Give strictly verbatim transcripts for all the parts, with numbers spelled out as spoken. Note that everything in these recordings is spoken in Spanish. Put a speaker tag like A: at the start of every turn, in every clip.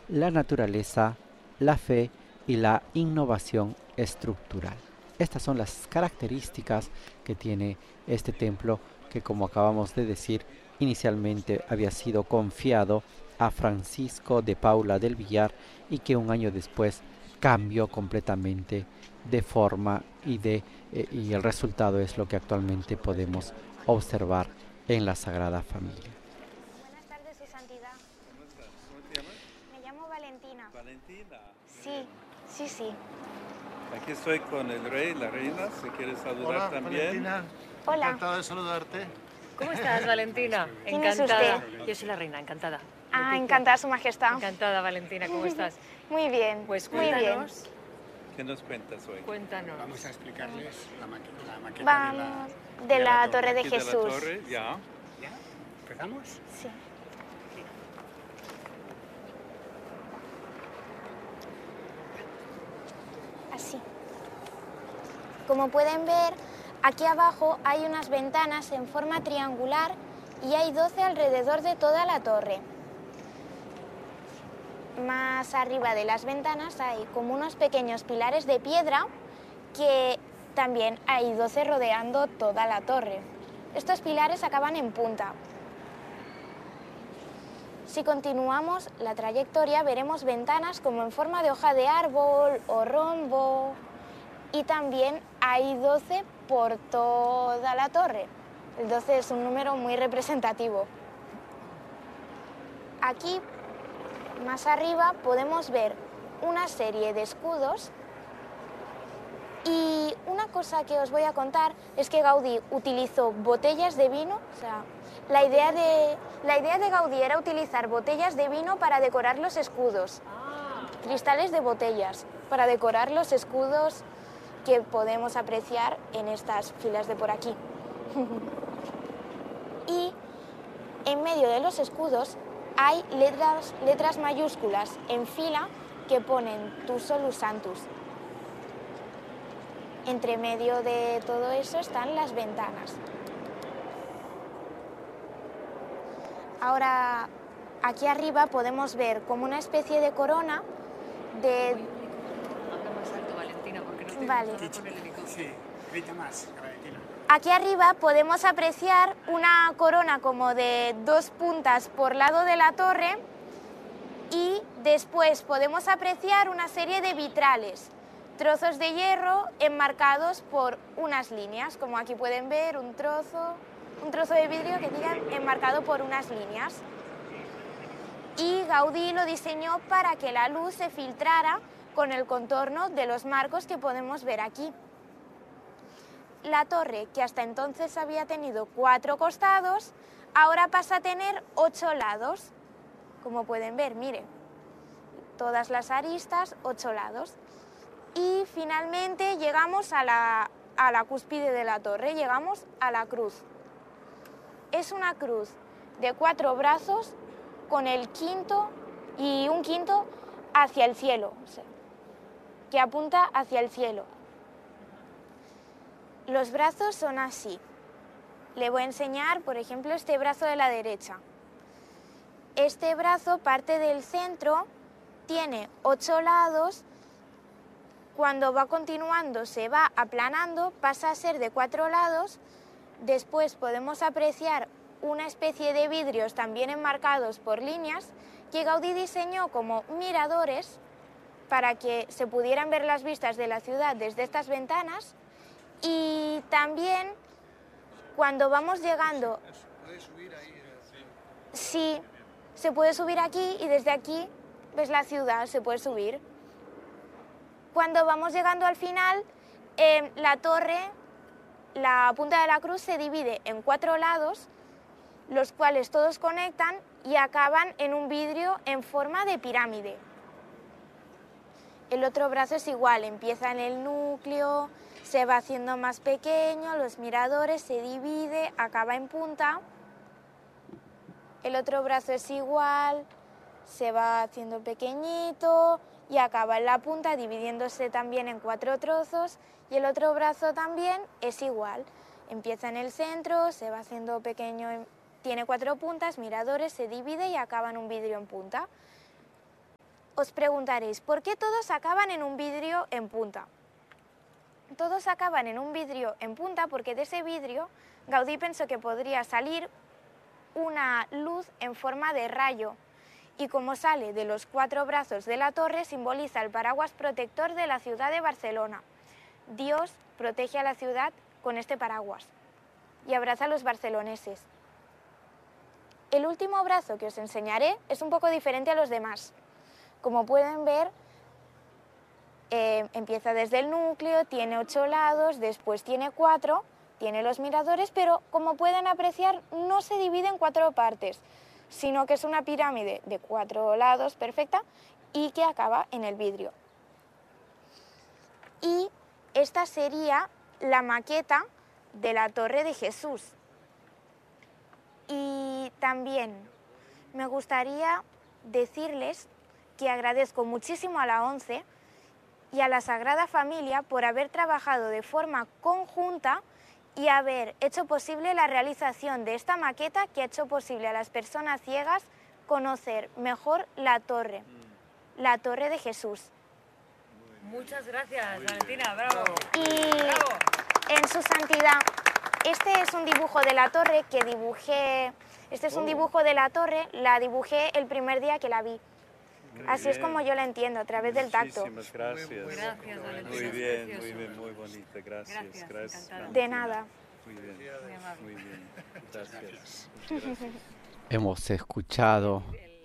A: la naturaleza, la fe y la innovación estructural. Estas son las características que tiene este templo que, como acabamos de decir, inicialmente había sido confiado a Francisco de Paula del Villar y que un año después cambió completamente de forma y, de, eh, y el resultado es lo que actualmente podemos observar en la Sagrada Familia.
B: Buenas tardes, Su Santidad.
C: ¿Cómo estás? ¿Cómo te llamas?
B: Me llamo Valentina.
C: Valentina.
B: Sí, sí, sí.
C: Aquí estoy con el rey, la reina, si quieres saludar
D: Hola,
C: también.
D: Valentina.
B: Hola.
D: Encantado de saludarte.
E: ¿Cómo estás, Valentina?
B: ¿Quién es
E: Encantada.
B: usted?
E: Yo soy la reina, encantada.
B: Ah,
E: Leticia.
B: encantada, Su Majestad.
E: Encantada, Valentina, ¿cómo estás?
B: Muy bien,
E: Pues
B: muy bien.
E: cuéntanos,
C: ¿Qué nos cuentas hoy?
E: cuéntanos.
D: Vamos a explicarles la, maqui- la maqueta
B: Vamos
D: de
B: de la Torre de
C: Aquí de la
B: Jesús.
C: torre, ya.
D: la... ¿Ya? ¿Empezamos?
B: Sí. Así. Como pueden ver, aquí abajo hay unas ventanas en forma triangular y hay doce alrededor de toda la torre. Más arriba de las ventanas hay como unos pequeños pilares de piedra que también hay doce rodeando toda la torre. Estos pilares acaban en punta. Si continuamos la trayectoria veremos ventanas como en forma de hoja de árbol o rombo y también hay doce por toda la torre. El doce es un número muy representativo. Aquí, más arriba, podemos ver una serie de escudos y una cosa que os voy a contar es que Gaudí utilizó botellas de vino, o sea, la idea de, la idea de Gaudí era utilizar botellas de vino para decorar los escudos, cristales de botellas para decorar los escudos que podemos apreciar en estas filas de por aquí. Y en medio de los escudos hay letras, letras mayúsculas en fila que ponen Tu Solus Sanctus. Entre medio de todo eso están las ventanas. Ahora, aquí arriba podemos ver como una especie de corona de...
E: Habla más alto, Valentina, porque no te
B: Vale.
E: con el micrófono.
D: Sí, grita más, Valentina.
B: Aquí arriba podemos apreciar una corona como de dos puntas por lado de la torre y después podemos apreciar una serie de vitrales, trozos de hierro enmarcados por unas líneas, como aquí pueden ver un trozo, un trozo de vidrio que digan enmarcado por unas líneas. Y Gaudí lo diseñó para que la luz se filtrara con el contorno de los marcos que podemos ver aquí. La torre, que hasta entonces había tenido cuatro costados, ahora pasa a tener ocho lados. Como pueden ver, miren, todas las aristas, ocho lados. Y finalmente llegamos a la, a la cúspide de la torre, llegamos a la cruz. Es una cruz de cuatro brazos con el quinto y un quinto hacia el cielo, o sea, que apunta hacia el cielo. Los brazos son así. Le voy a enseñar, por ejemplo, este brazo de la derecha. Este brazo parte del centro, tiene ocho lados. Cuando va continuando se va aplanando, pasa a ser de cuatro lados. Después podemos apreciar una especie de vidrios también enmarcados por líneas que Gaudí diseñó como miradores para que se pudieran ver las vistas de la ciudad desde estas ventanas. Y también cuando vamos llegando, sí, se puede subir aquí y desde aquí ves la ciudad, se puede subir. Cuando vamos llegando al final, eh, la torre, la punta de la cruz se divide en cuatro lados, los cuales todos conectan y acaban en un vidrio en forma de pirámide. El otro brazo es igual, empieza en el núcleo, se va haciendo más pequeño, los miradores, se divide, acaba en punta. El otro brazo es igual, se va haciendo pequeñito y acaba en la punta, dividiéndose también en cuatro trozos. Y el otro brazo también es igual, empieza en el centro, se va haciendo pequeño, tiene cuatro puntas, miradores, se divide y acaba en un vidrio en punta. os preguntaréis, ¿por qué todos acaban en un vidrio en punta? Todos acaban en un vidrio en punta porque de ese vidrio Gaudí pensó que podría salir una luz en forma de rayo y como sale de los cuatro brazos de la torre simboliza el paraguas protector de la ciudad de Barcelona. Dios protege a la ciudad con este paraguas y abraza a los barceloneses. El último brazo que os enseñaré es un poco diferente a los demás. Como pueden ver, eh, empieza desde el núcleo, tiene ocho lados, después tiene cuatro, tiene los miradores, pero como pueden apreciar no se divide en cuatro partes, sino que es una pirámide de cuatro lados perfecta y que acaba en el vidrio. Y esta sería la maqueta de la Torre de Jesús. Y también me gustaría decirles que agradezco muchísimo a la ONCE y a la Sagrada Familia por haber trabajado de forma conjunta y haber hecho posible la realización de esta maqueta que ha hecho posible a las personas ciegas conocer mejor la torre, la Torre de Jesús.
E: Muchas gracias, Valentina, bravo.
B: Y
E: Bravo.
B: en su santidad, este es un dibujo de la torre que dibujé, este es un dibujo de la torre, la dibujé el primer día que la vi.
C: Muy
B: Así es
C: bien.
B: como yo la entiendo, a través del tacto.
C: Muchísimas gracias.
E: Gracias, Valentina.
C: Muy
E: es
C: bien,
E: precioso.
C: muy bien, muy bonita. Gracias,
E: Gracias,
C: gracias.
E: encantada.
B: De
C: Valentina.
B: nada.
C: Muy bien,
E: Muy amable.
C: muy bien. Gracias. Muchas gracias.
A: Hemos escuchado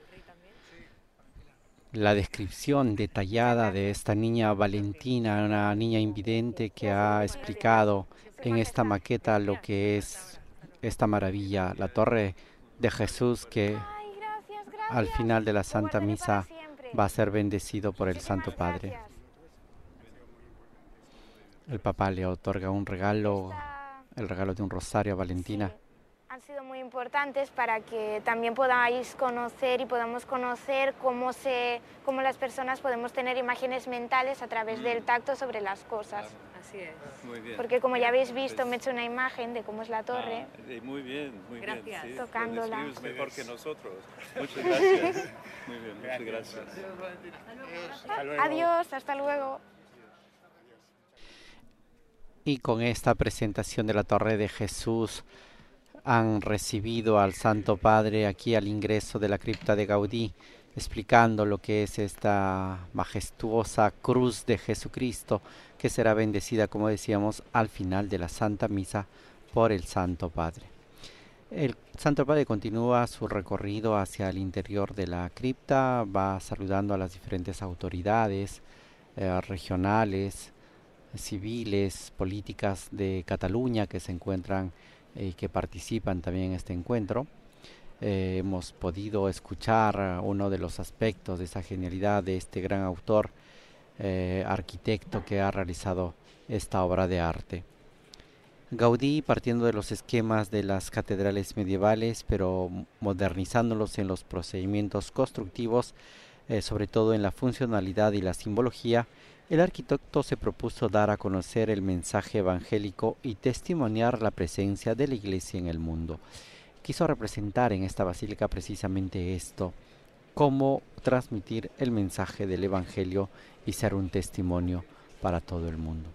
A: la descripción detallada de esta niña Valentina, una niña invidente que ha explicado en esta maqueta lo que es esta maravilla, la Torre de Jesús, que
B: Ay, gracias, gracias.
A: al final de la
B: Lo
A: Santa
B: guardaré para
A: Misa
B: siempre.
A: va a ser bendecido por el
B: Muchísimas
A: Santo Padre.
B: gracias.
A: El Papa le otorga un regalo,
B: Esta-
A: el regalo de un rosario a Valentina.
B: Sí, han sido muy importantes para que también podáis conocer y podamos conocer cómo, se, cómo las personas podemos tener imágenes mentales a través del tacto sobre las cosas.
E: Así es.
C: Muy bien.
B: Porque como ya habéis visto, me he hecho una imagen de cómo es la torre.
C: Ah, eh, muy bien, muy
E: Gracias.
C: bien. Sí,
B: Tocándola.
C: lo describes mejor que nosotros. Muchas gracias. Muy bien, muchas gracias.
D: Hasta luego.
B: Adiós, hasta luego.
A: Y con esta presentación de la Torre de Jesús han recibido al Santo Padre aquí al ingreso de la cripta de Gaudí, explicando lo que es esta majestuosa cruz de Jesucristo que será bendecida, como decíamos, al final de la Santa Misa por el Santo Padre. El Santo Padre continúa su recorrido hacia el interior de la cripta, va saludando a las diferentes autoridades eh, regionales, civiles, políticas de Cataluña que se encuentran y eh, que participan también en este encuentro. Eh, hemos podido escuchar uno de los aspectos de esa genialidad de este gran autor, eh, arquitecto que ha realizado esta obra de arte. Gaudí, partiendo de los esquemas de las catedrales medievales, pero modernizándolos en los procedimientos constructivos, eh, sobre todo en la funcionalidad y la simbología, el arquitecto se propuso dar a conocer el mensaje evangélico y testimoniar la presencia de la Iglesia en el mundo. Quiso representar en esta basílica precisamente esto, cómo transmitir el mensaje del Evangelio y ser un testimonio para todo el mundo.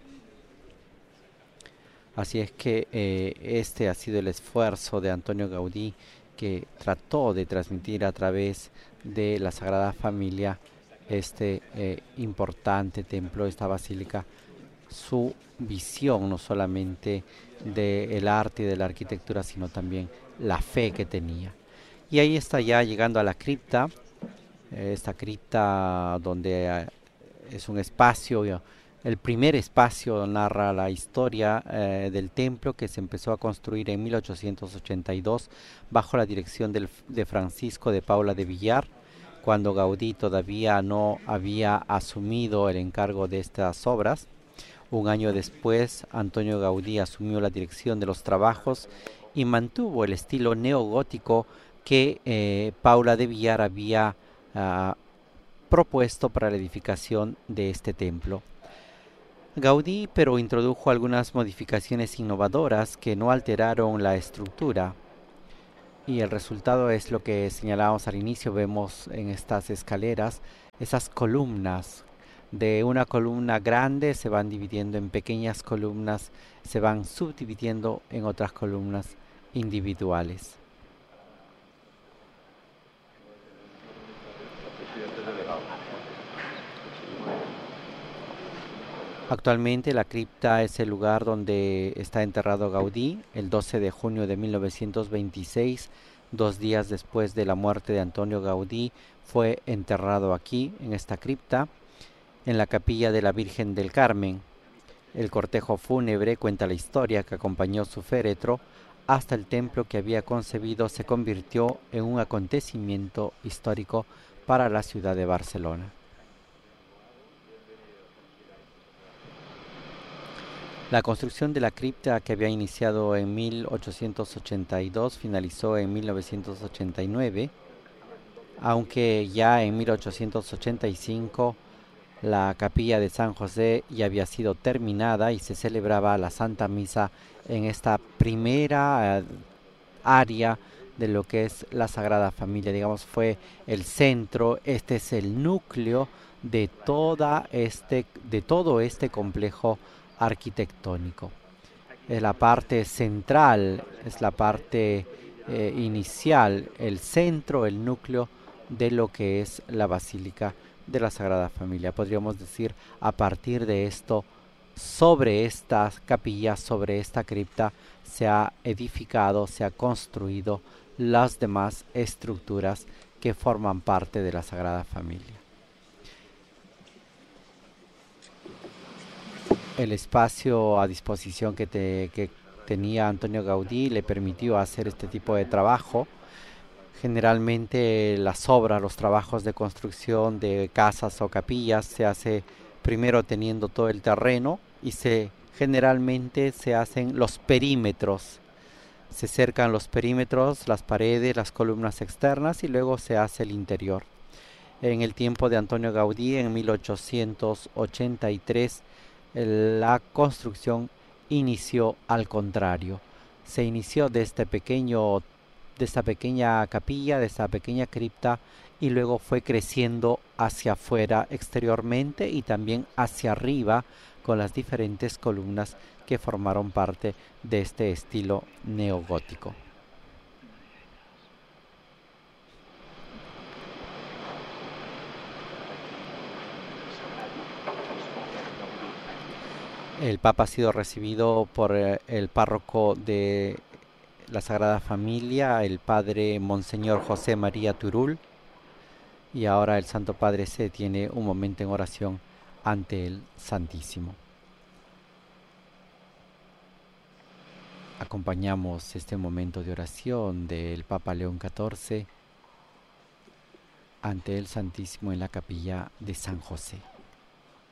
A: Así es que eh, este ha sido el esfuerzo de Antonio Gaudí, que trató de transmitir a través de la Sagrada Familia este eh, importante templo, esta basílica, su visión no solamente del arte y de la arquitectura, sino también la fe que tenía. Y ahí está ya llegando a la cripta, eh, esta cripta donde eh, es un espacio, el primer espacio narra la historia eh, del templo que se empezó a construir en mil ochocientos ochenta y dos bajo la dirección del, de Francisco de Paula de Villar, cuando Gaudí todavía no había asumido el encargo de estas obras. Un año después, Antonio Gaudí asumió la dirección de los trabajos y mantuvo el estilo neogótico que eh, Paula de Villar había uh, propuesto para la edificación de este templo. Gaudí, pero introdujo algunas modificaciones innovadoras que no alteraron la estructura. Y el resultado es lo que señalábamos al inicio. Vemos en estas escaleras Esas columnas, de una columna grande se van dividiendo en pequeñas columnas, se van subdividiendo en otras columnas individuales. Actualmente la cripta es el lugar donde está enterrado Gaudí. El doce de junio de mil novecientos veintiséis, dos días después de la muerte de Antonio Gaudí, fue enterrado aquí, en esta cripta, en la capilla de la Virgen del Carmen. El cortejo fúnebre, cuenta la historia, que acompañó su féretro hasta el templo que había concebido, se convirtió en un acontecimiento histórico para la ciudad de Barcelona. La construcción de la cripta, que había iniciado en mil ochocientos ochenta y dos, finalizó en mil novecientos ochenta y nueve, aunque ya en mil ochocientos ochenta y cinco la capilla de San José ya había sido terminada y se celebraba la Santa Misa en esta primera eh, área de lo que es la Sagrada Familia. Digamos, fue el centro, este es el núcleo de, toda este, de todo este complejo arquitectónico. Es la parte central, es la parte eh, inicial, el centro, el núcleo de lo que es la Basílica de la Sagrada Familia. Podríamos decir, a partir de esto, sobre esta capilla, sobre esta cripta, se ha edificado, se ha construido las demás estructuras que forman parte de la Sagrada Familia. El espacio a disposición que, te, que tenía Antonio Gaudí le permitió hacer este tipo de trabajo. Generalmente las obras, los trabajos de construcción de casas o capillas se hace primero teniendo todo el terreno y se generalmente se hacen los perímetros. Se cercan los perímetros, las paredes, las columnas externas y luego se hace el interior. En el tiempo de Antonio Gaudí, en mil ochocientos ochenta y tres, la construcción inició al contrario. Se inició de este pequeño, de esta pequeña capilla, de esta pequeña cripta, y luego fue creciendo hacia afuera exteriormente y también hacia arriba con las diferentes columnas que formaron parte de este estilo neogótico. El Papa ha sido recibido por eh, el párroco de la Sagrada Familia, el Padre Monseñor José María Turul, y ahora el Santo Padre se detiene un momento en oración ante el Santísimo. Acompañamos este momento de oración del Papa León catorce ante el Santísimo en la capilla de San José.